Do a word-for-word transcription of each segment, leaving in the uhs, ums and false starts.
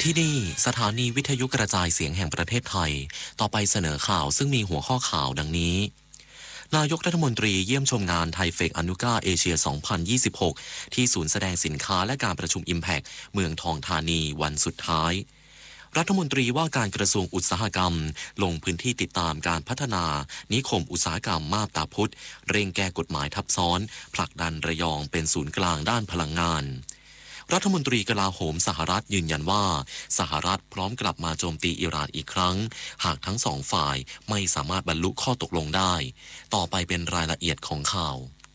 ที่นี่สถานีวิทยุกระจายเสียงแห่งประเทศไทยต่อไปเสนอข่าวซึ่งมีหัวข้อข่าวดังนี้นายกรัฐมนตรีเยี่ยมชมงานไทเฟกอนุก้าเอเชีย สองพันยี่สิบหก ที่ศูนย์แสดงสินค้าและการประชุม Impact เมืองทองธานีวันสุดท้ายรัฐมนตรีว่าการกระทรวงอุตสาหกรรมลงพื้นที่ติดตามการพัฒนานิคมอุตสาหกรรมมาบตาพุธเร่งแก้กฎหมายทับซ้อนผลักดันระยองเป็นศูนย์กลางด้านพลังงานรัฐมนตรีกลาโหมสหรัฐยืนยันว่าสหรัฐพร้อมกลับมาโจมตีอิหร่านอีกครั้งหากทั้งสองฝ่ายไม่สามารถบรรลุข้อตกลงได้ต่อไปเป็นรายละเอียดของข่า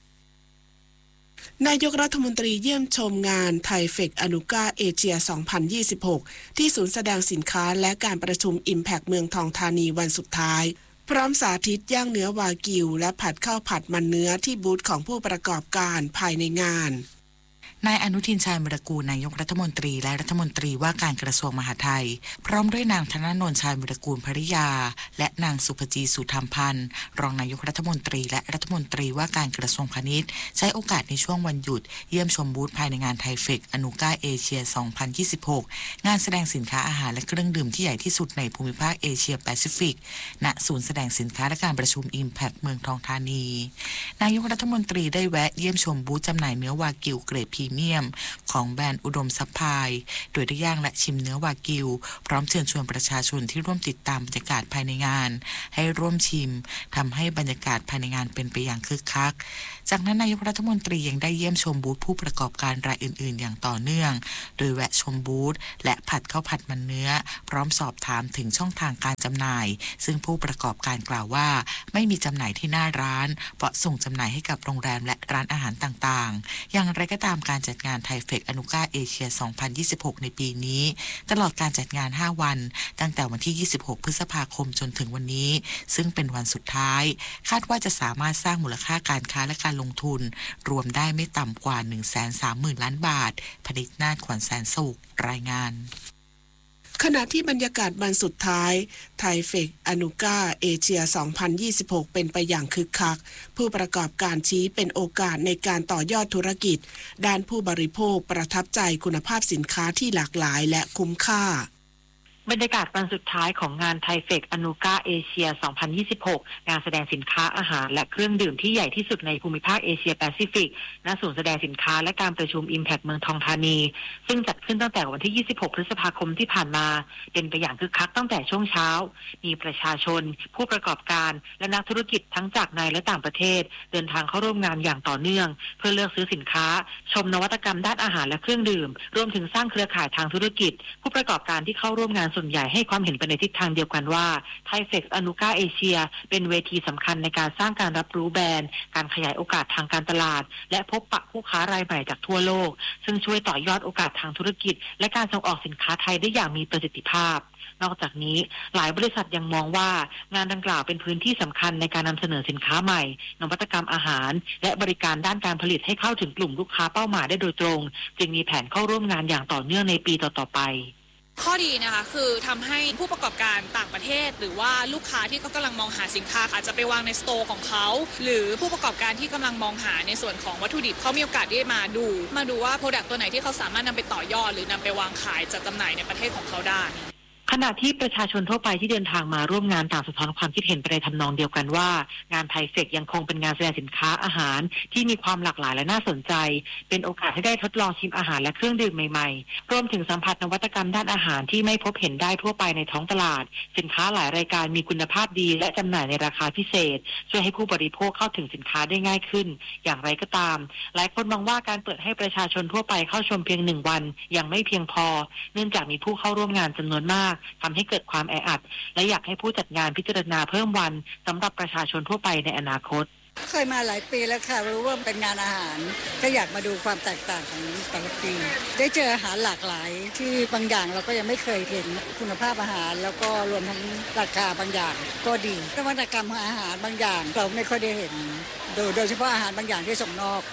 วนายกรัฐมนตรีเยี่ยมชมงานไทเฟกอนุก้าเอเชีย สองพันยี่สิบหก ที่ศูนย์แสดงสินค้าและการประชุม Impact เมืองทองธานีวันสุดท้ายพร้อมสาธิตย่างเนื้อวากิวและผัดข้าวผัดมันเนื้อที่บูธของผู้ประกอบการภายในงานนายอนุทินชาญวิรากูลนายกรัฐมนตรีและรัฐมนตรีว่าการกระทรวงมหาดไทยพร้อมด้วยนางธนนนท์ชาญวิรากูลภริยาและนางสุภจีสุธรรมพันธ์รองนายกรัฐมนตรีและรัฐมนตรีว่าการกระทรวงพาณิชย์ใช้โอกาสในช่วงวันหยุดเยี่ยมชมบูธภายในงานไทเฟกอนุก้าเอเชีย สองพันยี่สิบหก งานแสดงสินค้าอาหารและเครื่องดื่มที่ใหญ่ที่สุดในภูมิภาคเอเชียแปซิฟิกณศูนย์แสดงสินค้าและการประชุม Impact เมืองทองธานีนายกรัฐมนตรีได้แวะเยี่ยมชมบูธจำหน่ายเนื้อวากิวเกรดพรีเมียมของแบรนด์อุดมซัพพลายโดยได้ย่างและชิมเนื้อวากิวพร้อมเชิญชวนประชาชนที่ร่วมติดตามบรรยากาศภายในงานให้ร่วมชิมทำให้บรรยากาศภายในงานเป็นไปอย่างคึกคักจากนั้นนายกรัฐมนตรียังได้เยี่ยมชมบูธผู้ประกอบการรายอื่นๆอย่างต่อเนื่องโดยแวะชมบูธและผัดข้าวผัดมันเนื้อพร้อมสอบถามถึงช่องทางการจำหน่ายซึ่งผู้ประกอบการกล่าวว่าไม่มีจำหน่ายที่หน้าร้านเพราะส่งจำหน่ายให้กับโรงแรมและร้านอาหารต่างๆอย่างไรก็ตามการจัดงานไทเฟกอนุก้าเอเชีย สองพันยี่สิบหก ในปีนี้ตลอดการจัดงานห้าวันตั้งแต่วันที่ยี่สิบหกพฤษภาคมจนถึงวันนี้ซึ่งเป็นวันสุดท้ายคาดว่าจะสามารถสร้างมูลค่าการค้าและการลงทุนรวมได้ไม่ต่ำกว่า หนึ่งแสนสามหมื่น ล้านบาทผลิตนาถขวัญแสนสุขรายงานขณะที่บรรยากาศวันสุดท้ายไทเฟกอนุก้าเอเชีย สองพันยี่สิบหก เป็นไปอย่างคึกคักผู้ประกอบการชี้เป็นโอกาสในการต่อยอดธุรกิจด้านผู้บริโภคประทับใจคุณภาพสินค้าที่หลากหลายและคุ้มค่าบรรยากาศวันสุดท้ายของงานไทเฟกอนุก้าเอเชีย สองพันยี่สิบหก งานแสดงสินค้าอาหารและเครื่องดื่มที่ใหญ่ที่สุดในภูมิภาคเอเชียแปซิฟิกณศูนย์แสดงสินค้าและการประชุม Impact เมืองทองธานีซึ่งจัดขึ้นตั้งแต่วันที่ยี่สิบหกพฤษภาคมที่ผ่านมาเป็นไปอย่างคึกคักตั้งแต่ช่วงเช้ามีประชาชนผู้ประกอบการและนักธุรกิจทั้งจากในและต่างประเทศเดินทางเข้าร่วมงานอย่างต่อเนื่องเพื่อเลือกซื้อสินค้าชมนวัตกรรมด้านอาหารและเครื่องดื่มรวมถึงสร้างเครือข่ายทางธุรกิจผู้ประกอบการที่เข้าร่วมงานส่วนใหญ่ให้ความเห็นไปในทิศทางเดียวกันว่าไทเฟกอนุก้าเอเชียเป็นเวทีสำคัญในการสร้างการรับรู้แบรนด์การขยายโอกาสทางการตลาดและพบปะผู้ค้ารายใหม่จากทั่วโลกซึ่งช่วยต่อยอดโอกาสทางธุรกิจและการส่งออกสินค้าไทยได้อย่างมีประสิทธิภาพนอกจากนี้หลายบริษัทยังมองว่างานดังกล่าวเป็นพื้นที่สำคัญในการนำเสนอสินค้าใหม่นวัตกรรมอาหารและบริการด้านการผลิตให้เข้าถึงกลุ่มลูกค้าเป้าหมายได้โดยตรงจึงมีแผนเข้าร่วมงานอย่างต่อเนื่องในปีต่อๆไปข้อดีนะคะคือทำให้ผู้ประกอบการต่างประเทศหรือว่าลูกค้าที่เขากำลังมองหาสินค้าอาจจะไปวางในสโตร์ของเขาหรือผู้ประกอบการที่กำลังมองหาในส่วนของวัตถุดิบเขามีโอกาสได้มาดูมาดูว่าโปรดักต์ตัวไหนที่เขาสามารถนำไปต่อยอดหรือนำไปวางขายจัดจำหน่ายในประเทศของเขาได้ขณะที่ประชาชนทั่วไปที่เดินทางมาร่วมงานต่างสะท้อนความคิดเห็นไปในทำนองเดียวกันว่างานไทเฟกยังคงเป็นงานแสดงสินค้าอาหารที่มีความหลากหลายและน่าสนใจเป็นโอกาสให้ได้ทดลองชิมอาหารและเครื่องดื่มใหม่ๆรวมถึงสัมผัสนวัตกรรมด้านอาหารที่ไม่พบเห็นได้ทั่วไปในท้องตลาดสินค้าหลายรายการมีคุณภาพดีและจำหน่ายในราคาพิเศษช่วยให้ผู้บริโภคเข้าถึงสินค้าได้ง่ายขึ้นอย่างไรก็ตามหลายคนมองว่าการเปิดให้ประชาชนทั่วไปเข้าชมเพียงหนึ่งวันยังไม่เพียงพอเนื่องจากมีผู้เข้าร่วมงานจำนวนมากทำให้เกิดความแออัดและอยากให้ผู้จัดงานพิจารณาเพิ่มวันสำหรับประชาชนทั่วไปในอนาคตเคยมาหลายปีแล้วค่ะรู้ว่าเป็นงานอาหารก็อยากมาดูความแตกต่างของแต่ละปีได้เจออาหารหลากหลายที่บางอย่างเราก็ยังไม่เคยเห็นคุณภาพอาหารแล้วก็รวมทั้งราคาบางอย่างก็ดีนวัตกรรมอาหารบางอย่างเราไม่ค่อยได้เห็นโดยโดยเฉพาะอาหารบางอย่างที่ส่งนอก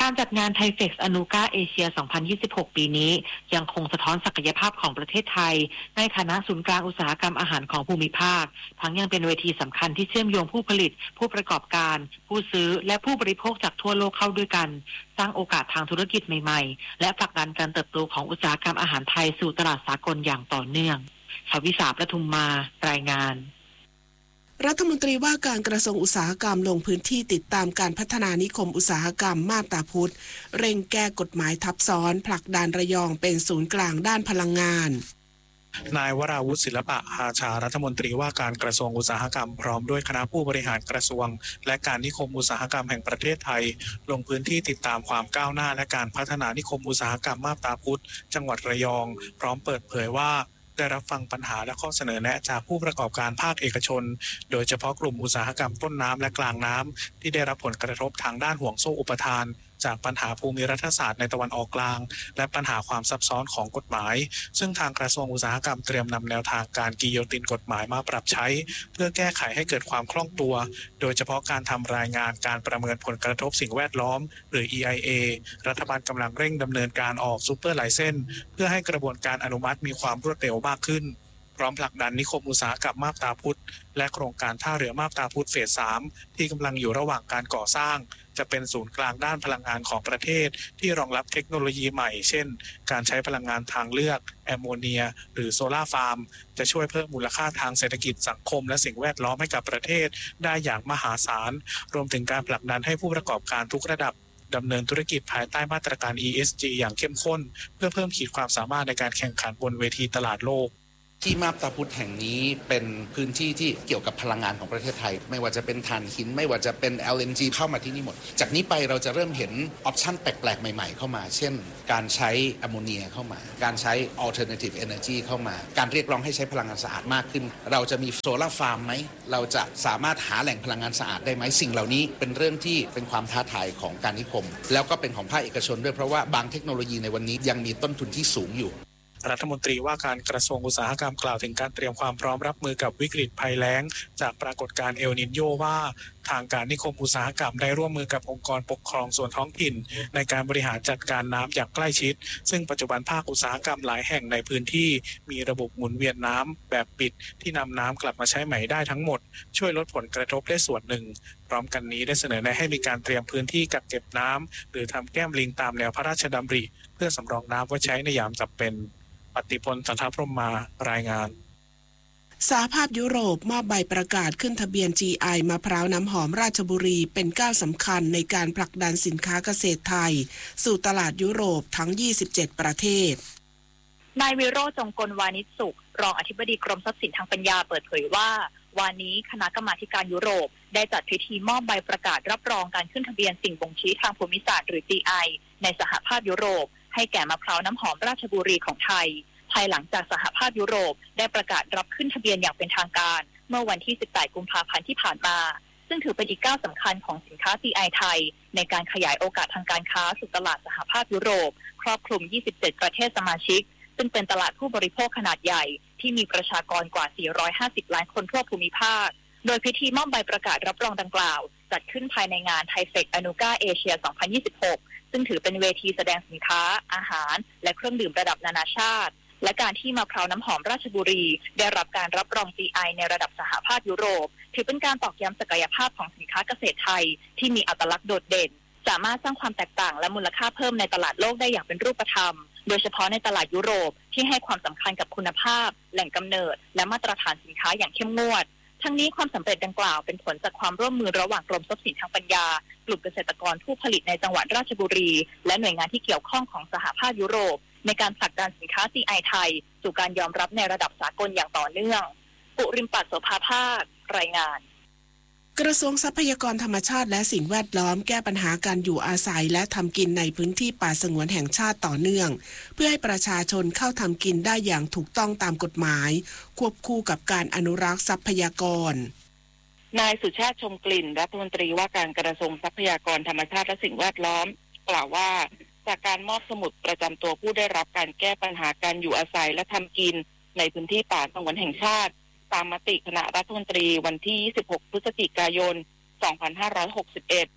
การจัดงานไทเฟกซ์อนูกาเอเชีย สองพันยี่สิบหก ปีนี้ยังคงสะท้อนศักยภาพของประเทศไทยในฐานะศูนย์กลางอุตสาหกรรมอาหารของภูมิภาคทั้งยังเป็นเวทีสำคัญที่เชื่อมโยงผู้ผลิตผู้ประกอบการผู้ซื้อและผู้บริโภคจากทั่วโลกเข้าด้วยกันสร้างโอกาสทางธุรกิจใหม่ๆและผลักดันการเติบโตของอุตสาหกรรมอาหารไทยสู่ตลาดสากลอย่างต่อเนื่องชวิสาประทุมมารายงานรัฐมนตรีว่าการกระทรวงอุตสาหกรรมลงพื้นที่ติดตามการพัฒนานิคมอุตสาหกรรมมาบตาพุธเร่งแก้กฎหมายทับซ้อนผลักดันระยองเป็นศูนย์กลางด้านพลังงานนายวราวุฒิศิลปะอาชารัฐมนตรีว่าการกระทรวงอุตสาหกรรมพร้อมด้วยคณะผู้บริหารกระทรวงและการนิคมอุตสาหกรรมแห่งประเทศไทยลงพื้นที่ติดตามความก้าวหน้าและการพัฒนานิคมอุตสาหกรรมมาบตาพุธจังหวัดระยองพร้อมเปิดเผยว่าได้รับฟังปัญหาและข้อเสนอแนะจากผู้ประกอบการภาคเอกชนโดยเฉพาะกลุ่มอุตสาหกรรมต้นน้ำและกลางน้ำที่ได้รับผลกระทบทางด้านห่วงโซ่อุปทานจากปัญหาภูมิรัฐศาสตร์ในตะวันออกกลางและปัญหาความซับซ้อนของกฎหมายซึ่งทางกระทรวงอุตสาหกรรมเตรียมนำแนวทางการกิโยตินกฎหมายมาปรับใช้เพื่อแก้ไขให้เกิดความคล่องตัวโดยเฉพาะการทำรายงานการประเมินผลกระทบสิ่งแวดล้อมหรือ อี ไอ เอ รัฐบาลกำลังเร่งดำเนินการออกซูเปอร์ไลเซนส์เพื่อให้กระบวนการอนุมัติมีความรวดเร็วมากขึ้นพร้อมผลักดันนิคมอุตสาหกรรมมาบตาพุธและโครงการท่าเรือมาบตาพุธเฟสสามที่กำลังอยู่ระหว่างการก่อสร้างจะเป็นศูนย์กลางด้านพลังงานของประเทศที่รองรับเทคโนโลยีใหม่เช่นการใช้พลังงานทางเลือกแอมโมเนียหรือโซลาร์ฟาร์มจะช่วยเพิ่มมูลค่าทางเศรษฐกิจสังคมและสิ่งแวดล้อมให้กับประเทศได้อย่างมหาศาลรวมถึงการผลักดันให้ผู้ประกอบการทุกระดับดำเนินธุรกิจภายใต้มาตรการ อี เอส จี อย่างเข้มข้นเพื่อเพิ่มขีดความสามารถในการแข่งขันบนเวทีตลาดโลกที่มาบตาพุธแห่งนี้เป็นพื้นที่ที่เกี่ยวกับพลังงานของประเทศไทยไม่ว่าจะเป็นถ่านหินไม่ว่าจะเป็น แอล เอ็น จี เข้ามาที่นี่หมดจากนี้ไปเราจะเริ่มเห็นออปชั่นแปลกๆใหม่ๆเข้ามาเช่นการใช้แอมโมเนียเข้ามาการใช้ alternative energy เข้ามาการเรียกร้องให้ใช้พลังงานสะอาดมากขึ้นเราจะมีโซลาร์ฟาร์มไหมเราจะสามารถหาแหล่งพลังงานสะอาดได้ไหมสิ่งเหล่านี้เป็นเรื่องที่เป็นความท้าทายของการนิคมแล้วก็เป็นของภาคเอกชนด้วยเพราะว่าบางเทคโนโลยีในวันนี้ยังมีต้นทุนที่สูงอยู่รัฐมนตรีว่าการกระทรวงอุตสาหกรรมกล่าวถึงการเตรียมความพร้อมรับมือกับวิกฤตภัยแล้งจากปรากฏการณ์เอลนิโญว่าทางการนิคมอุตสาหกรรมได้ร่วมมือกับองค์กรปกครองส่วนท้องถิ่นในการบริหารจัดการน้ำอย่างใกล้ชิดซึ่งปัจจุบันภาคอุตสาหกรรมหลายแห่งในพื้นที่มีระบบหมุนเวียนน้ำแบบปิดที่นำน้ำกลับมาใช้ใหม่ได้ทั้งหมดช่วยลดผลกระทบได้ส่วนหนึ่งพร้อมกันนี้ได้เสนอแนะให้มีการเตรียมพื้นที่กักเก็บน้ำหรือทำแก้มลิงตามแนวพระราชดำริเพื่อสำรองน้ำไว้ใช้ในยามจำเป็นปฏิพล สันทพรหมมารายงานสหภาพยุโรปมอบใบประกาศขึ้นทะเบียน จี ไอ มะพร้าวน้ำหอมราชบุรีเป็นก้าวสำคัญในการผลักดันสินค้าเกษตรไทยสู่ตลาดยุโรปทั้งยี่สิบเจ็ดประเทศนายวิโรจน์ จงกลวานิชสุขรองอธิบดีกรมทรัพย์สินทางปัญญาเปิดเผยว่าวันนี้คณะกรรมาการยุโรปได้จัดพิธีมอบใบประกาศรับรองการขึ้นทะเบียนสิ่งบ่งชี้ทางภูมิศาสตร์หรือ จี ไอ ในสหภาพยุโรปให้แก่มะพร้าวน้ำหอมราชบุรีของไทยภายหลังจากสหภาพยุโรปได้ประกาศรับขึ้นทะเบียนอย่างเป็นทางการเมื่อวันที่สิบแปดกุมภาพันธ์ที่ผ่านมาซึ่งถือเป็นอีกก้าวสำคัญของสินค้า จี ไอ ไทยในการขยายโอกาสทางการค้าสู่ตลาดสหภาพยุโรปครอบคลุมยี่สิบเจ็ดประเทศสมาชิกซึ่งเป็นตลาดผู้บริโภคขนาดใหญ่ที่มีประชากรกว่าสี่ร้อยห้าสิบล้านคนทั่วภูมิภาคโดยพิธีมอบใบประกาศรับรองดังกล่าวจัดขึ้นภายในงานไทเฟกอนูกาเอเชีย สองพันยี่สิบหก ซึ่งถือเป็นเวทีแสดงสินค้าอาหารและเครื่องดื่มระดับนานาชาติและการที่มะพร้าวน้ำหอมราชบุรีได้รับการรับรอง จี ไอ ในระดับสหภาพยุโรปถือเป็นการตอกย้ำศักยภาพของสินค้าเกษตรไทยที่มีอัตลักษณ์โดดเด่นสามารถสร้างความแตกต่างและมูลค่าเพิ่มในตลาดโลกได้อย่างเป็นรูปธรรมโดยเฉพาะในตลาดยุโรปที่ให้ความสำคัญกับคุณภาพแหล่งกำเนิดและมาตรฐานสินค้าอย่างเข้มงวดทั้งนี้ความสำเร็จดังกล่าวเป็นผลจากความร่วมมือระหว่างกรมทรัพย์สินทางปัญญากลุ่มเกษตรกรผู้ผลิตในจังหวัดราชบุรีและหน่วยงานที่เกี่ยวข้องของสหภาพยุโรปในการผลักดันสินค้า จี ไอ ไทยสู่การยอมรับในระดับสากลอย่างต่อเนื่องปุริมปัตโสภาภาครายงานกระทรวงทรัพยากรธรรมชาติและสิ่งแวดล้อมแก้ปัญหาการอยู่อาศัยและทำกินในพื้นที่ป่าสงวนแห่งชาติต่อเนื่องเพื่อให้ประชาชนเข้าทำกินได้อย่างถูกต้องตามกฎหมายควบคู่กับการอนุรักษ์ทรัพยากรนายสุชาติชมกลิ่นรัฐมนตรีว่าการกระทรวงทรัพยากรธรรมชาติและสิ่งแวดล้อมกล่าวว่าจากการมอบสมุดประจำตัวผู้ได้รับการแก้ปัญหาการอยู่อาศัยและทำกินในพื้นที่ป่าสงวนแห่งชาติตามมติคณะรัฐมนตรีวันที่ยี่สิบหกพฤศจิกายนสองพันห้าร้อยหกสิบเอ็ด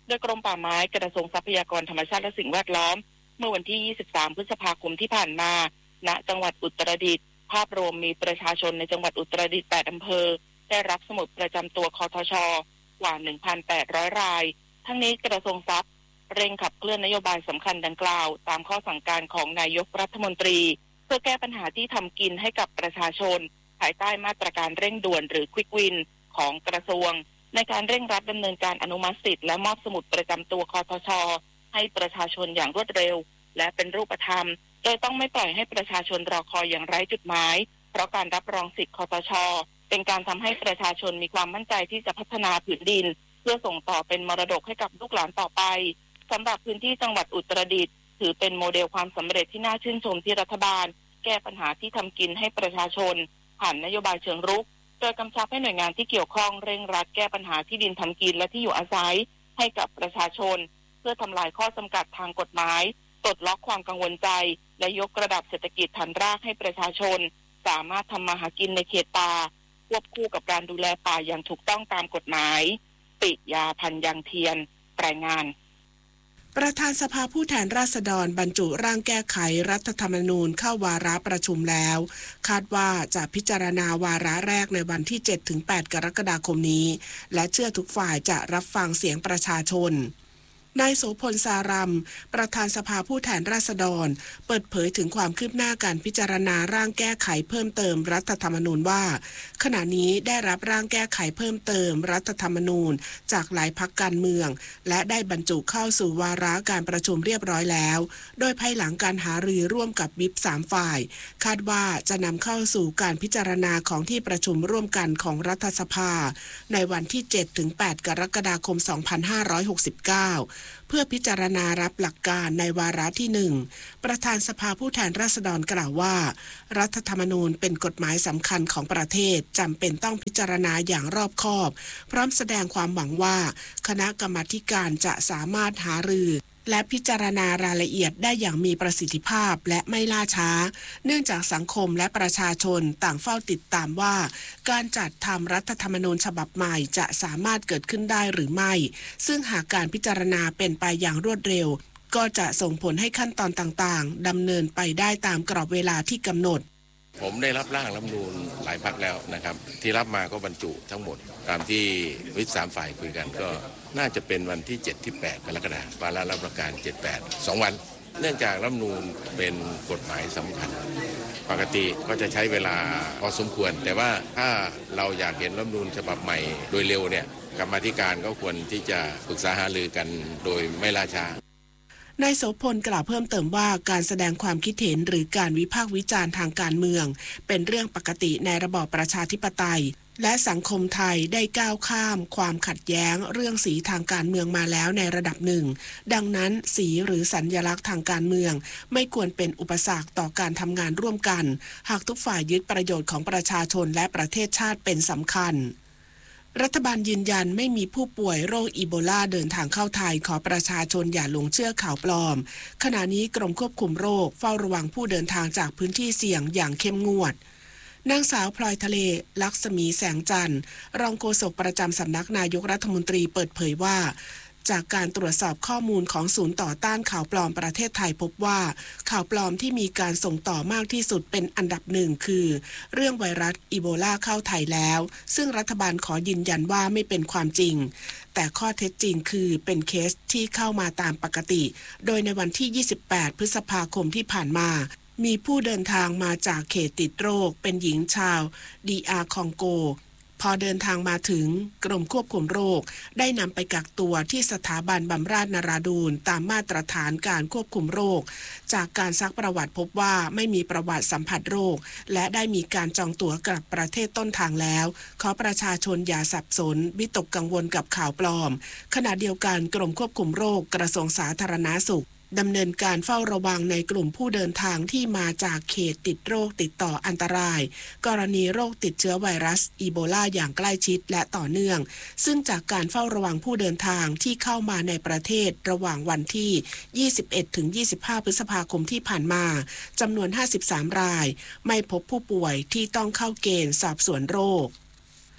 โดยกรมป่าไม้กระทรวงทรัพยากรธรรมชาติและสิ่งแวดล้อมเมื่อวันที่ยี่สิบสามพฤษภาคมที่ผ่านมาณจังหวัดอุตรดิตถ์ภาพรวมมีประชาชนในจังหวัดอุตรดิตถ์แปดอำเภอได้รับสมุดประจำตัวคทช.กว่า หนึ่งพันแปดร้อย รายทั้งนี้กระทรวงทรัพย์เร่งขับเคลื่อนนโยบายสำคัญดังกล่าวตามข้อสั่งการของนายกรัฐมนตรีเพื่อแก้ปัญหาที่ทำกินให้กับประชาชนภายใต้มาตรการเร่งด่วนหรือควิกวินของกระทรวงในการเร่งรัดดำเนินการอนุมัติสิทธิ์และมอบสมุดประจำตัวคทช.ให้ประชาชนอย่างรวดเร็วและเป็นรูปธรรมโดยต้องไม่ปล่อยให้ประชาชนรอคอยอย่างไร้จุดหมายเพราะการรับรองสิทธิ์คทช.เป็นการทำให้ประชาชนมีความมั่นใจที่จะพัฒนาผืนดินเพื่อส่งต่อเป็นมรดกให้กับลูกหลานต่อไปสำหรับพื้นที่จังหวัดอุตรดิตถ์ถือเป็นโมเดลความสำเร็จที่น่าชื่นชมที่รัฐบาลแก้ปัญหาที่ทำกินให้ประชาชนผ่านนโยบายเชิงรุกโดยกำชับให้หน่วยงานที่เกี่ยวข้องเร่งรัดแก้ปัญหาที่ดินทำกินและที่อยู่อาศัยให้กับประชาชนเพื่อทำลายข้อจำกัดทางกฎหมายปลดล็อกความกังวลใจและยกระดับเศรษฐกิจฐานรากให้ประชาชนสามารถทำมาหากินในเขตป่าควบคู่กับการดูแลป่าอย่างถูกต้องตามกฎหมายปิยาพันยังเทียนรายงานประธานสภาผู้แทนราษฎรบรรจุร่างแก้ไขรัฐธรรมนูญเข้าวาระประชุมแล้วคาดว่าจะพิจารณาวาระแรกในวันที่ เจ็ดถึงแปด กรกฎาคมนี้และเชื่อทุกฝ่ายจะรับฟังเสียงประชาชนนายโสพลสารัมประธานสภาผู้แทนราษฎรเปิดเผยถึงความคืบหน้าการพิจารณาร่างแก้ไขเพิ่มเติมรัฐธรรมนูญว่าขณะนี้ได้รับร่างแก้ไขเพิ่มเติมรัฐธรรมนูญจากหลายพรรคการเมืองและได้บรรจุเข้าสู่วาระการประชุมเรียบร้อยแล้วโดยภายหลังการหารือร่วมกับวิปสามฝ่ายคาดว่าจะนำเข้าสู่การพิจารณาของที่ประชุมร่วมกันของรัฐสภาในวันที่ เจ็ดถึงแปด กรกฎาคม สองพันห้าร้อยหกสิบเก้าเพื่อพิจารณารับหลักการในวาระที่หนึ่งประธานสภาผู้แทนราษฎรกล่าวว่ารัฐธรรมนูญเป็นกฎหมายสำคัญของประเทศจำเป็นต้องพิจารณาอย่างรอบคอบพร้อมแสดงความหวังว่าคณะกรรมาธิการจะสามารถหารือและพิจารณารายละเอียดได้อย่างมีประสิทธิภาพและไม่ล่าช้าเนื่องจากสังคมและประชาชนต่างเฝ้าติดตามว่าการจัดทำรัฐธรรมนูญฉบับใหม่จะสามารถเกิดขึ้นได้หรือไม่ซึ่งหากการพิจารณาเป็นไปอย่างรวดเร็วก็จะส่งผลให้ขั้นตอนต่างๆดำเนินไปได้ตามกรอบเวลาที่กำหนดผมได้รับร่างรัฐธรรมนูญหลายพรรคแล้วนะครับที่รับมาก็บรรจุทั้งหมดตามที่วิปสามฝ่ายคุยกันก็น่าจะเป็นวันที่เจ็ดที่แปดกรกฎาคมวาระรับประการเจ็ด แปด สองวันเนื่องจากรัฐธรรมนูญเป็นกฎหมายสำคัญปกติก็จะใช้เวลาพอสมควรแต่ว่าถ้าเราอยากเห็นรัฐธรรมนูญฉบับใหม่โดยเร็วเนี่ยกรรมาธิการก็ควรที่จะปรึกษาหารือกันโดยไม่ล่าช้านายโสพลกล่าวเพิ่มเติมว่าการแสดงความคิดเห็นหรือการวิพากษ์วิจารณ์ทางการเมืองเป็นเรื่องปกติในระบอบประชาธิปไตยและสังคมไทยได้ก้าวข้ามความขัดแย้งเรื่องสีทางการเมืองมาแล้วในระดับหนึ่งดังนั้นสีหรือสัญลักษณ์ทางการเมืองไม่ควรเป็นอุปสรรคต่อการทำงานร่วมกันหากทุกฝ่ายยึดประโยชน์ของประชาชนและประเทศชาติเป็นสำคัญรัฐบาลยืนยันไม่มีผู้ป่วยโรคอีโบลาเดินทางเข้าไทยขอประชาชนอย่าหลงเชื่อข่าวปลอมขณะนี้กรมควบคุมโรคเฝ้าระวังผู้เดินทางจากพื้นที่เสี่ยงอย่างเข้มงวดนางสาวพลอยทะเลลักษมีแสงจันทร์รองโฆษกประจำสำนักนายกรัฐมนตรีเปิดเผยว่าจากการตรวจสอบข้อมูลของศูนย์ต่อต้านข่าวปลอมประเทศไทยพบว่าข่าวปลอมที่มีการส่งต่อมากที่สุดเป็นอันดับหนึ่งคือเรื่องไวรัสอีโบลาเข้าไทยแล้วซึ่งรัฐบาลขอยืนยันว่าไม่เป็นความจริงแต่ข้อเท็จจริงคือเป็นเคสที่เข้ามาตามปกติโดยในวันที่ยี่สิบแปดพฤษภาคมที่ผ่านมามีผู้เดินทางมาจากเขตติดโรคเป็นหญิงชาวดีอาร์คองโกพอเดินทางมาถึงกรมควบคุมโรคได้นำไปกักตัวที่สถาบันบำราศนราดูรตามมาตรฐานการควบคุมโรคจากการซักประวัติพบว่าไม่มีประวัติสัมผัสโรคและได้มีการจองตั๋วกลับประเทศต้นทางแล้วขอประชาชนอย่าสับสนวิตกกังวลกับข่าวปลอมขณะเดียวกันกรมควบคุมโรคกระทรวงสาธารณสุขดำเนินการเฝ้าระวังในกลุ่มผู้เดินทางที่มาจากเขตติดโรคติดต่ออันตรายกรณีโรคติดเชื้อไวรัสอีโบลาอย่างใกล้ชิดและต่อเนื่องซึ่งจากการเฝ้าระวังผู้เดินทางที่เข้ามาในประเทศระหว่างวันที่ยี่สิบเอ็ดถึงยี่สิบห้าพฤษภาคมที่ผ่านมาจำนวนห้าสิบสามรายไม่พบผู้ป่วยที่ต้องเข้าเกณฑ์สอบสวนโรค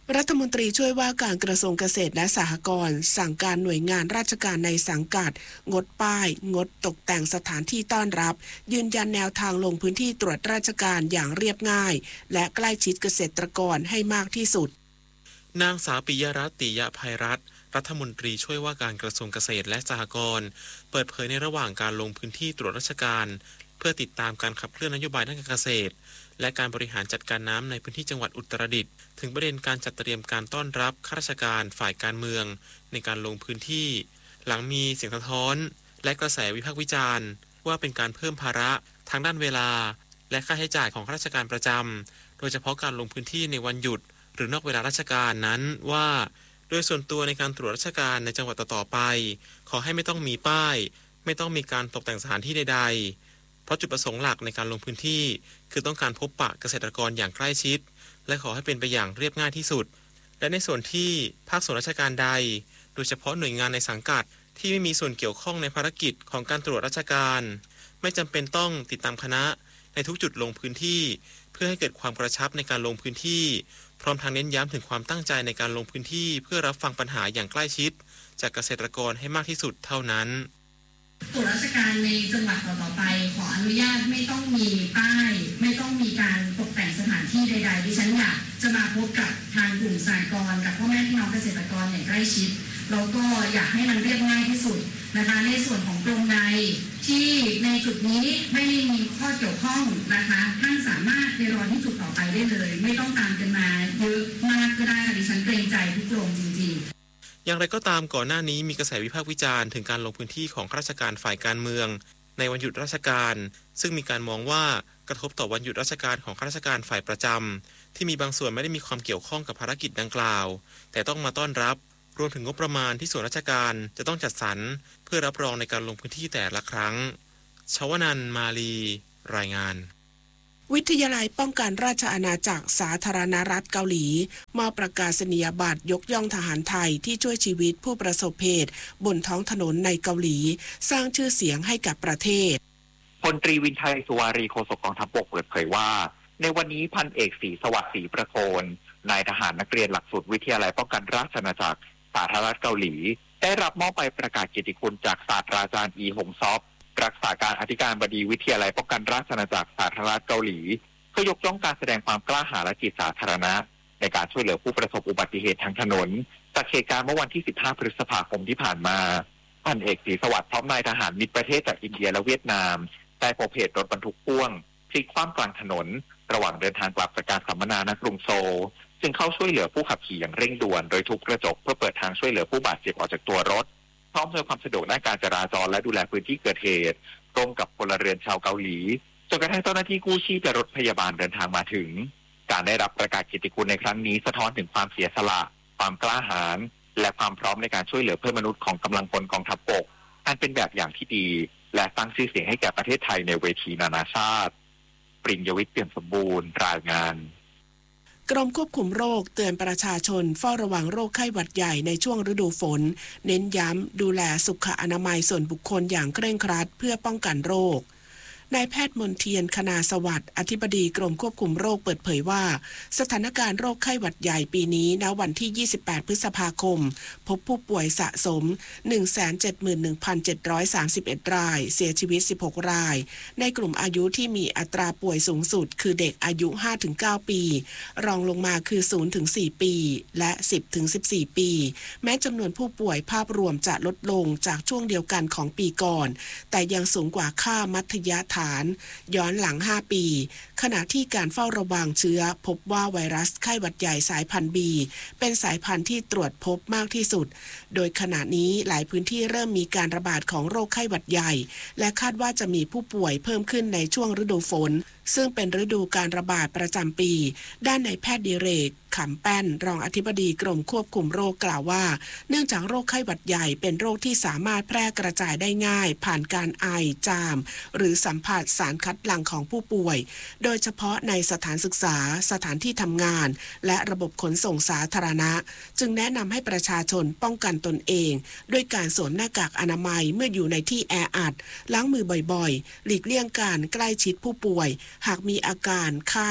รัฐมนตรีช่วยว่าการกระทรวงเกษตรและสหกรณ์สั่งการหน่วยงานราชการในสังกัดงดป้ายงดตกแต่งสถานที่ต้อนรับยืนยันแนวทางลงพื้นที่ตรวจราชการอย่างเรียบง่ายและใกล้ชิดเกษตรกรให้มากที่สุดนางสาวปิยรัตน์ ติยภัยรัตน์รัฐมนตรีช่วยว่าการกระทรวงเกษตรและสหกรณ์เปิดเผยในระหว่างการลงพื้นที่ตรวจราชการเพื่อติดตามการขับเคลื่อนนโยบายด้านการเกษตรและการบริหารจัดการน้ำในพื้นที่จังหวัดอุตรดิตถ์ถึงประเด็นการจัดเตรียมการต้อนรับข้าราชการฝ่ายการเมืองในการลงพื้นที่หลังมีเสียงสะท้อนและกระแสวิพากษ์วิจารณ์ว่าเป็นการเพิ่มภาระทางด้านเวลาและค่าใช้จ่ายของข้าราชการประจำโดยเฉพาะการลงพื้นที่ในวันหยุดหรือนอกเวลาราชการนั้นว่าโดยส่วนตัวในการตรวจราชการในจังหวัดต่อๆไปขอให้ไม่ต้องมีป้ายไม่ต้องมีการตกแต่งสถานที่ใดๆเพราะจุดประสงค์หลักในการลงพื้นที่คือต้องการพบปะเกษตรกรอย่างใกล้ชิดและขอให้เป็นไปอย่างเรียบง่ายที่สุดและในส่วนที่ภาคส่วนราชการใดโดยเฉพาะหน่วยงานในสังกัดที่ไม่มีส่วนเกี่ยวข้องในภารกิจของการตรวจราชการไม่จำเป็นต้องติดตามคณะในทุกจุดลงพื้นที่เพื่อให้เกิดความกระชับในการลงพื้นที่พร้อมทางเน้นย้ำถึงความตั้งใจในการลงพื้นที่เพื่อรับฟังปัญหาอย่างใกล้ชิดจากเกษตรกรให้มากที่สุดเท่านั้นตรวจราชการในจังหวัดต่อๆไปขออนุญาตไม่ต้องมีป้ายไม่ต้องมีการตกแต่งสถานที่ใดๆดิฉันอยากจะมาพบกับทางกลุ่มสหกรณ์กับพ่อแม่พี่น้องเกษตรกรอย่างใกล้ชิดแล้วก็อยากให้มันเรียบง่ายที่สุดนะคะในส่วนของกรมใดที่ในจุดนี้ไม่ได้มีข้อเกี่ยวข้องนะคะท่านสามารถไปรอที่จุดต่อไปได้เลยไม่ต้องตามกันมาเยอะมากก็ได้ดิฉันเกรงใจทุกกรมจริงๆอย่างไรก็ตามก่อนหน้านี้มีกระแสวิพากษ์วิจารณ์ถึงการลงพื้นที่ของข้าราชการฝ่ายการเมืองในวันหยุดราชการซึ่งมีการมองว่ากระทบต่อวันหยุดราชการของข้าราชการฝ่ายประจำที่มีบางส่วนไม่ได้มีความเกี่ยวข้องกับภารกิจดังกล่าวแต่ต้องมาต้อนรับรวมถึงงบประมาณที่ส่วนราชการจะต้องจัดสรรเพื่อรับรองในการลงพื้นที่แต่ละครั้งชวนันท์ มาลีรายงานวิทยาลัยป้องกันราชอาณาจักรสาธารณรัฐเกาหลีมอบประกาศนียบัตรยกย่องทหารไทยที่ช่วยชีวิตผู้ประสบเหตุบนท้องถนนในเกาหลีสร้างชื่อเสียงให้กับประเทศพลตรีวินชัยสุวารีโฆษกกองทัพบกเปิดเผยว่าในวันนี้พันเอกศรีสวัสดิ์ศรีประโคนนายทหารนักเรียนหลักสูตรวิทยาลัยป้องกันราชอาณาจักรสาธารณรัฐเกาหลีได้รับมอบใบประกาศเกียรติคุณจากศาสตราจารย์อีฮงซอฟรักษาการอธิการบดีวิทยาลัยป้องกันราชอาณาจักรสาธารณรัฐเกาหลีเพื่อยกย่องการแสดงความกล้าหาญและจิตสาธารณะในการช่วยเหลือผู้ประสบอุบัติเหตุทางถนนจากเหตุการณ์เมื่อวันที่สิบห้าพฤษภาคมที่ผ่านมาพันเอกศรีสวัสดิ์พร้อมนายทหารมิตรประเทศจากอินเดียและเวียดนามได้พบเหตุรถบรรทุกพ่วงพลิกคว่ำกลางถนนระหว่างเดินทางกลับจากการสัมมนาณกรุงโซลจึงเข้าช่วยเหลือผู้ขับขี่อย่างเร่งด่วนโดยทุบกระจกเพื่อเปิดทางช่วยเหลือผู้บาดเจ็บออกจากตัวรถพร้อมอำนวยความสะดวกด้านการจราจรและดูแลพื้นที่เกิดเหตุร่วมกับพลเรือนชาวเกาหลีจนกระทั่งเจ้าหน้าที่กู้ชีพและรถพยาบาลเดินทางมาถึงการได้รับประกาศเกียรติคุณในครั้งนี้สะท้อนถึงความเสียสละความกล้าหาญและความพร้อมในการช่วยเหลือเพื่อนมนุษย์ของกำลังพลกองทัพบกอันเป็นแบบอย่างที่ดีและสร้างชื่อเสียงให้แก่ประเทศไทยในเวทีนานาชาติปริญญวิทย์เปี่ยมสมบูรณ์รายงานกรมควบคุมโรคเตือนประชาชนเฝ้าระวังโรคไข้หวัดใหญ่ในช่วงฤดูฝนเน้นย้ำดูแลสุขอนามัยส่วนบุคคลอย่างเคร่งครัดเพื่อป้องกันโรคนายแพทย์มนเทียนคณาสวัสดิ์อธิบดีกรมควบคุมโรคเปิดเผยว่าสถานการณ์โรคไข้หวัดใหญ่ปีนี้ณวันที่ยี่สิบแปดพฤษภาคมพบผู้ป่วยสะสม หนึ่งแสนเจ็ดหมื่นหนึ่งพันเจ็ดร้อยสามสิบเอ็ด รายเสียชีวิตสิบหกรายในกลุ่มอายุที่มีอัตราป่วยสูงสุดคือเด็กอายุ ห้าถึงเก้า ปีรองลงมาคือ ศูนย์ถึงสี่ ปีและ สิบถึงสิบสี่ ปีแม้จำนวนผู้ป่วยภาพรวมจะลดลงจากช่วงเดียวกันของปีก่อนแต่ยังสูงกว่าค่ามัธยฐานย้อนหลังห้าปีขณะที่การเฝ้าระวังเชื้อพบว่าไวรัสไข้หวัดใหญ่สายพันธุ์ B เป็นสายพันธุ์ที่ตรวจพบมากที่สุดโดยขณะนี้หลายพื้นที่เริ่มมีการระบาดของโรคไข้หวัดใหญ่และคาดว่าจะมีผู้ป่วยเพิ่มขึ้นในช่วงฤดูฝนซึ่งเป็นฤดูการระบาดประจำปีด้านนายแพทย์ดิเรกขำแป้นรองอธิบดีกรมควบคุมโรคกล่าวว่าเนื่องจากโรคไข้หวัดใหญ่เป็นโรคที่สามารถแพร่กระจายได้ง่ายผ่านการไอจามหรือสัมผัสสารคัดหลั่งของผู้ป่วยโดยเฉพาะในสถานศึกษาสถานที่ทำงานและระบบขนส่งสาธารณะจึงแนะนำให้ประชาชนป้องกันตนเองด้วยการสวมหน้ากากอนามัยเมื่ออยู่ในที่แออัดล้างมือบ่อยๆหลีกเลี่ยงการใกล้ชิดผู้ป่วยหากมีอาการไข้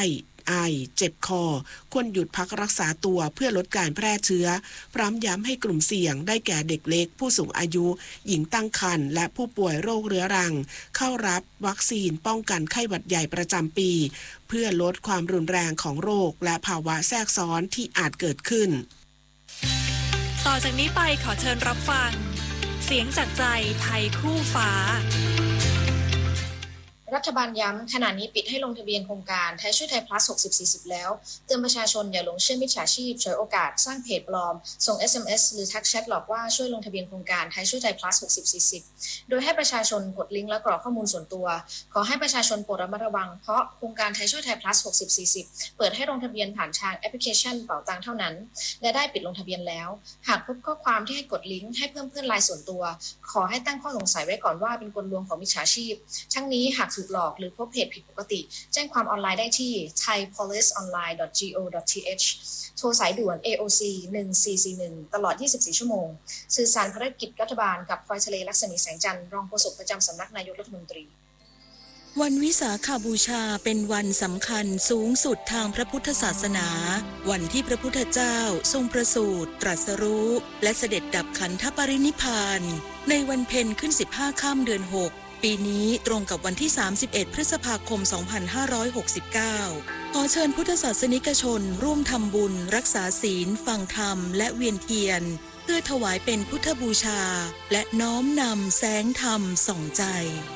ไอเจ็บคอควรหยุดพักรักษาตัวเพื่อลดการแพร่เชื้อพร้อมย้ำให้กลุ่มเสี่ยงได้แก่เด็กเล็กผู้สูงอายุหญิงตั้งครรภ์และผู้ป่วยโรคเรื้อรังเข้ารับวัคซีนป้องกันไข้หวัดใหญ่ประจำปีเพื่อลดความรุนแรงของโรคและภาวะแทรกซ้อนที่อาจเกิดขึ้นต่อจากนี้ไปขอเชิญรับฟังเสียงจากใจไทยคู่ฟ้ารัฐบาลย้ำขณะนี้ปิดให้ลงทะเบียนโครงการไทยช่วยไทย plus หกสิบ สี่สิบแล้วเตือนประชาชนอย่าหลงเชื่อมิจฉาชีพฉวยโอกาสสร้างเพจปลอมส่ง เอส เอ็ม เอส หรือทักแชทหลอกว่าช่วยลงทะเบียนโครงการไทยช่วยไทย plus หกสิบ สี่สิบโดยให้ประชาชนกดลิงก์และกรอกข้อมูลส่วนตัวขอให้ประชาชนโปรดระมัดระวังเพราะโครงการไทยช่วยไทย plus หกสิบ สี่สิบเปิดให้ลงทะเบียนผ่านทางแอปพลิเคชันเป๋าตังเท่านั้นและได้ปิดลงทะเบียนแล้วหากพบข้อความที่ให้กดลิงก์ให้เพิ่มเพื่อนไลน์ส่วนตัวขอให้ตั้งข้อสงสัยไว้ก่อนว่าเป็นกลลวงของมิจฉาชีพทั้งนี้หากถูกหลอกหรือพบเพจผิดปกติแจ้งความออนไลน์ได้ที่ ไทยโพลิสออนไลน์ ดอท จี โอ ดอท ที เอช โทรสายด่วน เอ โอ ซี หนึ่งสี่สี่หนึ่ง ตลอด ยี่สิบสี่ ชั่วโมงสื่อสารภารกิจรัฐบาลกับพลอยทะเลลักษมีแสงจันทร์รองโฆษกประจำสำนักนายกรัฐมนตรีวันวิสาขบูชาเป็นวันสำคัญสูงสุดทางพระพุทธศาสนาวันที่พระพุทธเจ้าทรงประสูติตรัสรู้และเสด็จดับขันธปรินิพพานในวันเพ็ญขึ้นสิบห้าค่ำเดือนหกปีนี้ตรงกับวันที่สามสิบเอ็ดพฤษภาคมสองพันห้าร้อยหกสิบเก้าขอเชิญพุทธศาสนิกชนร่วมทำบุญรักษาศีลฟังธรรมและเวียนเทียนเพื่อถวายเป็นพุทธบูชาและน้อมนำแสงธรรมส่องใจ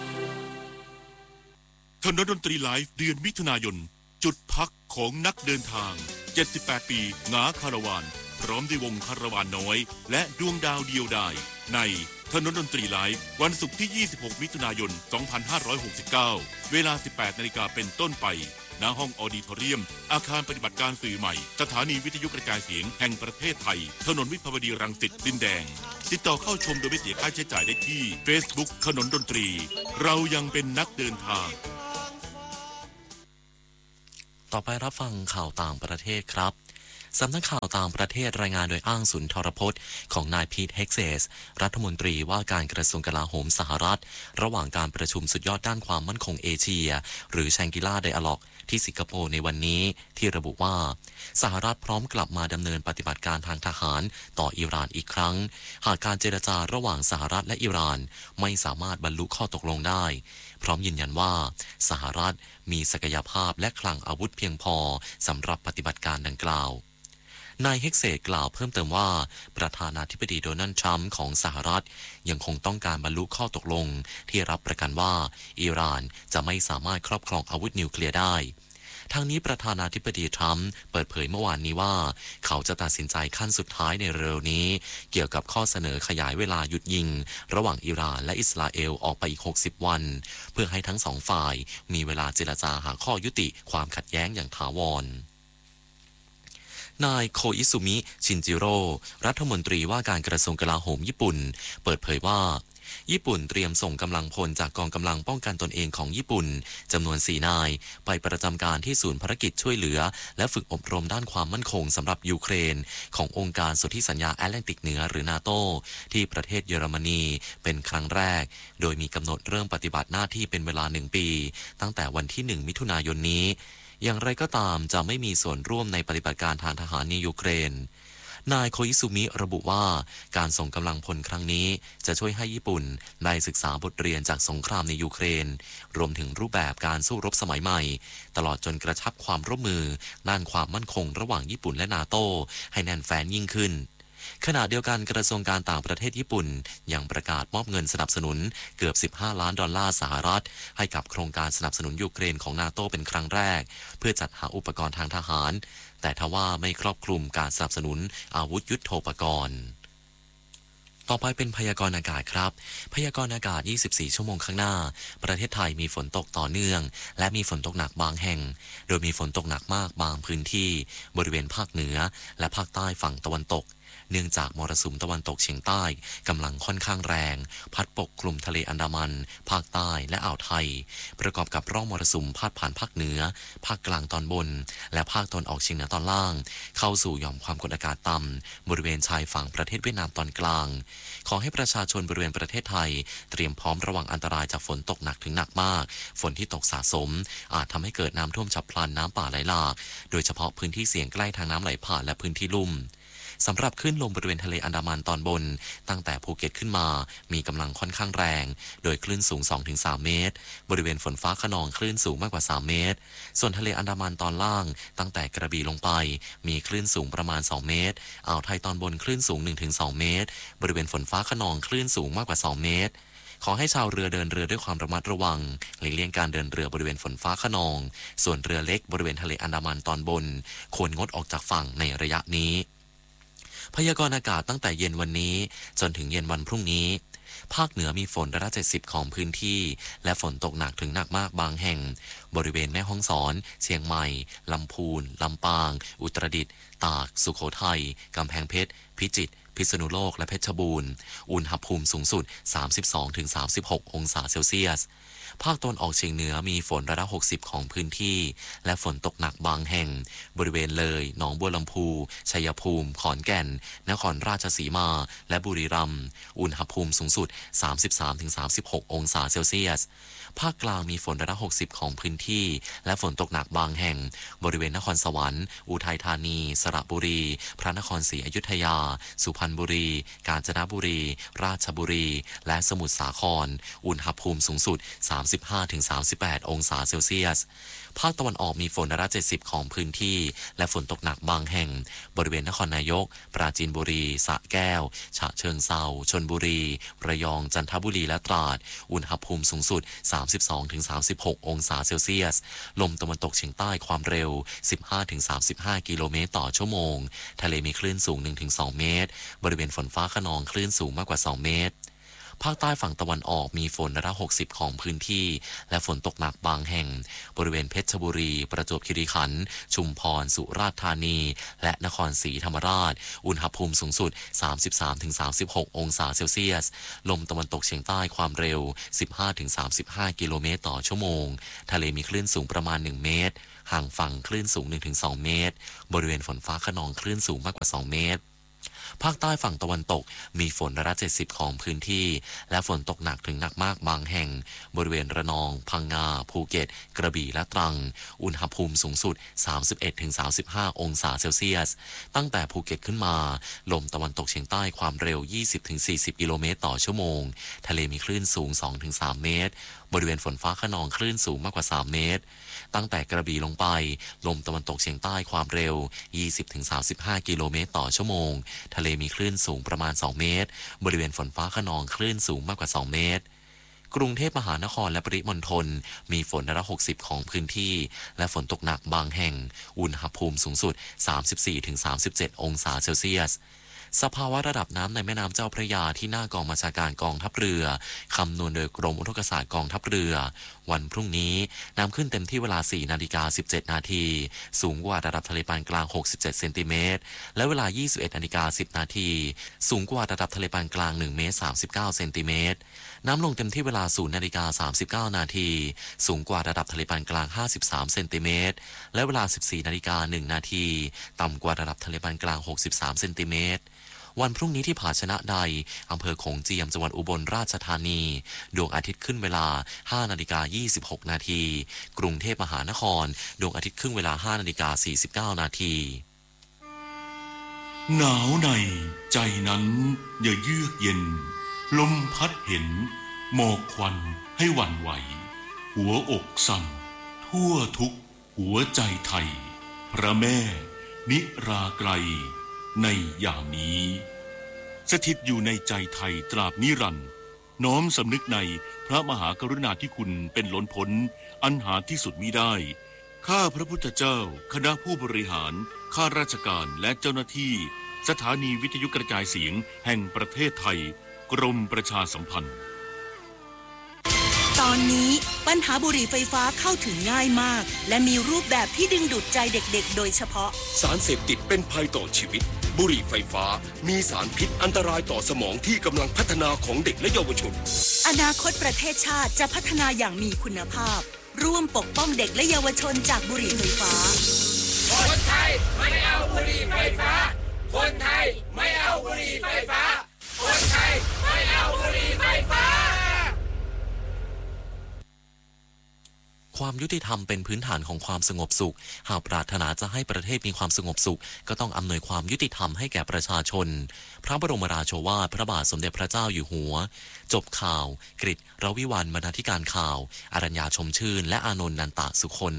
ถนนดนตรีไลฟ์เดือนมิถุนายนจุดพักของนักเดินทางเจ็ดสิบแปดปีงาคาราวานพร้อมด้วยวงคาราวานน้อยและดวงดาวเดียวดายในถนนดนตรีไลฟ์วันศุกร์ที่ยี่สิบหกมิถุนายนสองพันห้าร้อยหกสิบเก้าเวลา สิบแปดนาฬิกาเป็นต้นไปณห้องออดิทอเรียมอาคารปฏิบัติการสื่อใหม่สถานีวิทยุกระจายเสียงแห่งประเทศไทยถนนวิภาวดีรังสิตดินแดงติดต่อเข้าชมโดยไม่เสียค่าใช้จ่ายได้ที่ Facebook ถนนดนตรีเรายังเป็นนักเดินทางต่อไปรับฟังข่าวต่างประเทศครับสำนักข่าวต่างประเทศรายงานโดยอ้างสุนทรพจน์ของนายพีทเฮกเซสรัฐมนตรีว่าการกระทรวงกลาโหมสหรัฐระหว่างการประชุมสุดยอดด้านความมั่นคงเอเชียหรือแชงกิล่าไดอะล็อกที่สิงคโปร์ในวันนี้ที่ระบุว่าสหรัฐพร้อมกลับมาดำเนินปฏิบัติการทางทหารต่ออิหร่านอีกครั้งหากการเจรจาระหว่างสหรัฐและอิหร่านไม่สามารถบรรลุข้อตกลงได้พร้อมยืนยันว่าสหรัฐมีศักยภาพและคลังอาวุธเพียงพอสำหรับปฏิบัติการดังกล่าวนายเฮกเซตกล่าวเพิ่มเติมว่าประธานาธิบดีโดนัลด์ทรัมป์ของสหรัฐยังคงต้องการบรรลุข้อตกลงที่รับประกันว่าอิหร่านจะไม่สามารถครอบครองอาวุธนิวเคลียร์ได้ทางนี้ประธานาธิบดีทรัมป์เปิดเผยเมื่อวานนี้ว่าเขาจะตัดสินใจขั้นสุดท้ายในเร็วนี้เกี่ยวกับข้อเสนอขยายเวลาหยุดยิงระหว่างอิหร่านและอิสราเอลออกไปอีกหกสิบวันเพื่อให้ทั้งสองฝ่ายมีเวลาเจรจาหาข้อยุติความขัดแย้งอย่างถาวรนายโคอิซุมิชินจิโร่รัฐมนตรีว่าการกระทรวงกลาโหมญี่ปุ่นเปิดเผยว่าญี่ปุ่นเตรียมส่งกำลังพลจากกองกำลังป้องกันตนเองของญี่ปุ่นจำนวนสี่นายไปประจำการที่ศูนย์ภารกิจช่วยเหลือและฝึกอบรมด้านความมั่นคงสำหรับยูเครนขององค์การสนธิสัญญาแอตแลนติกเหนือหรือนาโตที่ประเทศเยอรมนีเป็นครั้งแรกโดยมีกำหนดเริ่มปฏิบัติหน้าที่เป็นเวลาหนึ่งปีตั้งแต่วันที่หนึ่งมิถุนายนนี้อย่างไรก็ตามจะไม่มีส่วนร่วมในปฏิบัติการทางทหารในยูเครนนายโคอิซุมิระบุว่าการส่งกำลังพลครั้งนี้จะช่วยให้ญี่ปุ่นได้ศึกษาบทเรียนจากสงครามในยูเครนรวมถึงรูปแบบการสู้รบสมัยใหม่ตลอดจนกระชับความร่วมมือด้านความมั่นคงระหว่างญี่ปุ่นและนาโต้ให้แน่นแฟ้นยิ่งขึ้นขณะเดียวกันกระทรวงการต่างประเทศญี่ปุ่นยังประกาศมอบเงินสนับสนุนเกือบสิบห้าล้านดอลลาร์สหรัฐให้กับโครงการสนับสนุนยูเครนของนาโต้เป็นครั้งแรกเพื่อจัดหาอุปกรณ์ทางทหารแต่ทว่าไม่ครอบคลุมการสนับสนุนอาวุธยุทโธปกรณ์ต่อไปเป็นพยากรณ์อากาศครับพยากรณ์อากาศยี่สิบสี่ชั่วโมงข้างหน้าประเทศไทยมีฝนตกต่อเนื่องและมีฝนตกหนักบางแห่งโดยมีฝนตกหนักมากบางพื้นที่บริเวณภาคเหนือและภาคใต้ฝั่งตะวันตกเนื่องจากมรสุมตะวันตกเฉียงใต้กำลังค่อนข้างแรงพัดปกคลุมทะเลอันดามันภาคใต้และอ่าวไทยประกอบกับร่องมรสุมพาดผ่านภาคเหนือภาคกลางตอนบนและภาคตะวันออกเฉียงเหนือตอนล่างเข้าสู่หย่อมความกดอากาศต่ำบริเวณชายฝั่งประเทศเวียดนามตอนกลางขอให้ประชาชนบริเวณประเทศไทยเตรียมพร้อมระวังอันตรายจากฝนตกหนักถึงหนักมากฝนที่ตกสะสมอาจทำให้เกิดน้ำท่วมฉับพลันน้ำป่าไหลหลากโดยเฉพาะพื้นที่เสี่ยงใกล้ทางน้ำไหลผ่านและพื้นที่ลุ่มสำหรับคลื่นลมบริเวณทะเลอันดามันตอนบนตั้งแต่ภูเก็ตขึ้นมามีกำลังค่อนข้างแรงโดยคลื่นสูง สองถึงสาม เมตรบริเวณฝนฟ้าคะนองคลื่นสูงมากกว่าสามเมตรส่วนทะเลอันดามันตอนล่างตั้งแต่กระบี่ลงไปมีคลื่นสูงประมาณสองเมตรอ่าวไทยตอนบนคลื่นสูง หนึ่งถึงสอง เมตรบริเวณฝนฟ้าคะนองคลื่นสูงมากกว่าสองเมตรขอให้ชาวเรือเดินเรือด้วยความระมัดระวังหลีกเลี่ยงการเดินเรือบริเวณฝนฟ้าคะนองส่วนเรือเล็กบริเวณทะเลอันดามันตอนบนควรงดออกจากฝั่งในระยะนี้พยากรณ์อากาศตั้งแต่เย็นวันนี้จนถึงเย็นวันพรุ่งนี้ภาคเหนือมีฝนร้อยละเจ็ดสิบของพื้นที่และฝนตกหนักถึงหนักมากบางแห่งบริเวณแม่ฮ่องสอนเชียงใหม่ลำพูนลำปางอุตรดิตถ์ตากสุโขทัยกำแพงเพชรพิจิตรพิษณุโลกและเพชรบูรณ์อุณหภูมิสูงสุด สามสิบสองถึงสามสิบหก องศาเซลเซียสภาคตะวันออกเฉียงเหนือมีฝนร้อยละหกสิบของพื้นที่และฝนตกหนักบางแห่งบริเวณเลยหนองบัวลำพูชัยภูมิขอนแก่นนครราชสีมาและบุรีรัมย์อุณหภูมิสูงสุด สามสิบสามถึงสามสิบหก องศาเซลเซียสภาคกลางมีฝนร้อยละหกสิบของพื้นที่และฝนตกหนักบางแห่งบริเวณนครสวรรค์อุทัยธานีสระบุรีพระนครศรีอยุธยาสุพรรณบุรีกาญจนบุรีราชบุรีและสมุทรสาครอุณหภูมิสูงสุด สามสิบห้าถึงสามสิบแปด องศาเซลเซียสภาคตะวันออกมีฝนร้อยละเจ็ดสิบของพื้นที่และฝนตกหนักบางแห่งบริเวณนครนายกปราจีนบุรีสระแก้วฉะเชิงเทราชลบุรีระยองจันทบุรีและตราดอุณหภูมิสูงสุด สามสิบสองถึงสามสิบหก องศาเซลเซียสลมตะวันตกเฉียงใต้ความเร็ว สิบห้าถึงสามสิบห้า กิโลเมตรต่อชั่วโมงทะเลมีคลื่นสูง หนึ่งถึงสอง เมตรบริเวณฝนฟ้าคะนองคลื่นสูงมากกว่าสองเมตรภาคใต้ฝั่งตะวันออกมีฝนร้อยละหกสิบของพื้นที่และฝนตกหนักบางแห่งบริเวณเพชรบุรีประจวบคีรีขันธ์ชุมพรสุราษฎร์ธานีและนครศรีธรรมราชอุณหภูมิสูงสุด สามสิบสามถึงสามสิบหก องศาเซลเซียสลมตะวันตกเฉียงใต้ความเร็ว สิบห้าถึงสามสิบห้า กิโลเมตรต่อชั่วโมงทะเลมีคลื่นสูงประมาณหนึ่งเมตรห่างฝั่งคลื่นสูง หนึ่งถึงสอง เมตรบริเวณฝนฟ้าคะนองคลื่นสูงมากกว่าสองเมตรภาคใต้ฝั่งตะวันตกมีฝนร้อยละเจ็ดสิบของพื้นที่และฝนตกหนักถึงหนักมากบางแห่งบริเวณระนองพังงาภูเก็ตกระบี่และตรังอุณหภูมิสูงสุด สามสิบเอ็ดถึงสามสิบห้า องศาเซลเซียสตั้งแต่ภูเก็ตขึ้นมาลมตะวันตกเฉียงใต้ความเร็ว ยี่สิบถึงสี่สิบ กิโลเมตรต่อชั่วโมงทะเลมีคลื่นสูง สองถึงสาม เมตรบริเวณฝนฟ้าคะนองคลื่นสูงมากกว่าสามเมตรตั้งแต่กระบี่ลงไปลมตะวันตกเฉียงใต้ความเร็ว ยี่สิบถึงสามสิบห้า กิโลเมตรต่อชั่วโมงทะเลมีคลื่นสูงประมาณสองเมตรบริเวณฝนฟ้าคะนองคลื่นสูงมากกว่าสองเมตรกรุงเทพมหานครและปริมณฑลมีฝนร้อยละหกสิบของพื้นที่และฝนตกหนักบางแห่งอุณหภูมิสูงสุด สามสิบสี่ถึงสามสิบเจ็ด องศาเซลเซียสสภาวะระดับน้ำในแม่น้ำเจ้าพระยาที่หน้ากองบัญชาการกองทัพเรือคำนวณโดยกรมอุทกศาสตร์กองทัพเรือวันพรุ่งนี้น้ำขึ้นเต็มที่เวลา สี่นาฬิกาสิบเจ็ดนาทีสูงกว่าระดับทะเลปานกลางหกสิบเจ็ดเซนติเมตรและเวลา ยี่สิบเอ็ดนาฬิกาสิบนาทีสูงกว่าระดับทะเลปานกลางหนึ่งเมตรสามสิบเก้าเซนติเมตรน้ำลงเต็มที่เวลา ศูนย์นาฬิกาสามสิบเก้านาทีสูงกว่าระดับทะเลปานกลางห้าสิบสามเซนติเมตรและเวลา สิบสี่นาฬิกาหนึ่งนาทีต่ำกว่าระดับทะเลปานกลางหกสิบสามเซนติเมตรวันพรุ่งนี้ที่ผาชนะใดอำเภอโขงเจียมจังหวัดอุบลราชธานีดวงอาทิตย์ขึ้นเวลา ห้านาฬิกายี่สิบหกนาทีกรุงเทพมหานครดวงอาทิตย์ขึ้นเวลา ห้านาฬิกาสี่สิบเก้านาทีหนาวในใจนั้นอย่าเยือกเย็นลมพัดเห็นหมอกควันให้หวั่นไหวหัวอกสั่นทั่วทุกหัวใจไทยพระแม่นิราไกรในยามนี้สถิตอยู่ในใจไทยตราบนิรันดร์น้อมสำนึกในพระมหากรุณาธิคุณเป็นล้นพ้นอันหาที่สุดมิได้ข้าพระพุทธเจ้าคณะผู้บริหารข้าราชการและเจ้าหน้าที่สถานีวิทยุกระจายเสียงแห่งประเทศไทยกรมประชาสัมพันธ์ตอนนี้ปัญหาบุหรี่ไฟฟ้าเข้าถึงง่ายมากและมีรูปแบบที่ดึงดูดใจเด็กๆโดยเฉพาะสารเสพติดเป็นภัยต่อชีวิตบุหรี่ไฟฟ้ามีสารพิษอันตรายต่อสมองที่กำลังพัฒนาของเด็กและเยาวชนอนาคตประเทศชาติจะพัฒนาอย่างมีคุณภาพร่วมปกป้องเด็กและเยาวชนจากบุหรี่ไฟฟ้าคนไทยไม่เอาบุหรี่ไฟฟ้าคนไทยไม่เอาบุหรี่ไฟฟ้าคนไทยไม่เอาบุหรี่ไฟฟ้าความยุติธรรมเป็นพื้นฐานของความสงบสุขหากปรารถนาจะให้ประเทศมีความสงบสุขก็ต้องอำนวยความยุติธรรมให้แก่ประชาชนพระบรมราโชวาทพระบาทสมเด็จพระเจ้าอยู่หัวจบข่าวกฤษ รวิวรรณบรรณาธิการข่าวอรัญญาชมชื่นและอานนท์นันตะสุคน